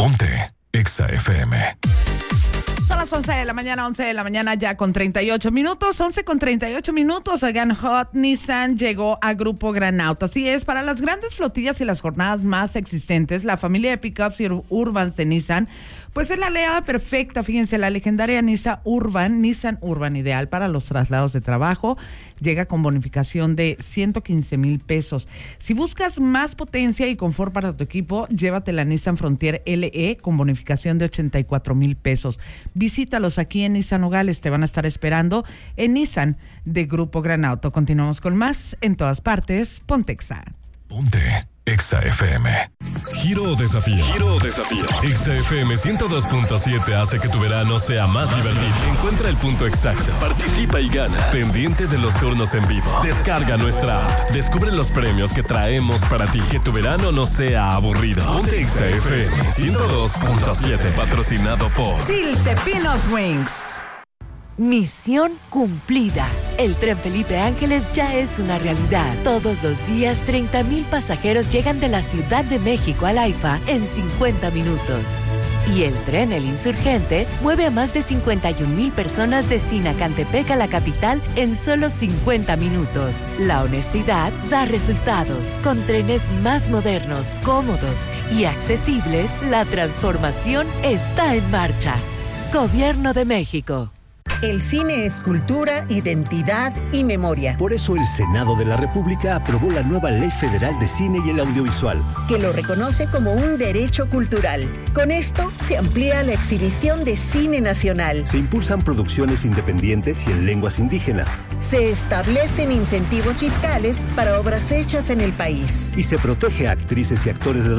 Ponte Exa FM. Son las 11 de la mañana ya con 38 minutos, 11 con 38 minutos. Oigan, Hot Nissan llegó a Grupo Granauto. Así es, para las grandes flotillas y las jornadas más existentes, la familia de pickups y urbans de Nissan, pues es la aliada perfecta. Fíjense, la legendaria Nissan Urban, ideal para los traslados de trabajo, llega con bonificación de 115,000 pesos. Si buscas más potencia y confort para tu equipo, llévate la Nissan Frontier LE con bonificación de 84,000 pesos. Visítalos aquí en Nissan Nogales, te van a estar esperando en Nissan de Grupo Granauto. Continuamos con más en todas partes. Ponte Exa. Ponte Exa FM. Giro o desafío. Exa FM 102.7 hace que tu verano sea más divertido. Encuentra el punto exacto. Participa y gana. Pendiente de los turnos en vivo. Descarga nuestra app. Descubre los premios que traemos para ti. Que tu verano no sea aburrido. Ponte Exa FM 102.7. Patrocinado por Chilte Pinos Wings. Misión cumplida. El Tren Felipe Ángeles ya es una realidad. Todos los días, 30,000 pasajeros llegan de la Ciudad de México al AIFA en 50 minutos. Y el tren El Insurgente mueve a más de 51,000 personas de Sinacantepec a la capital en solo 50 minutos. La honestidad da resultados. Con trenes más modernos, cómodos y accesibles, la transformación está en marcha. Gobierno de México. El cine es cultura, identidad y memoria. Por eso el Senado de la República aprobó la nueva Ley Federal de Cine y el Audiovisual, que lo reconoce como un derecho cultural. Con esto se amplía la exhibición de cine nacional. se impulsan producciones independientes y en lenguas indígenas, Se establecen incentivos fiscales para obras hechas en el país. y se protege a actrices y actores de